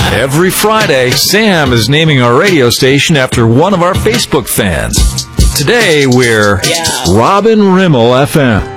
Every Friday, Sam is naming our radio station after one of our Facebook fans. Today, we're Robin Rimmel FM.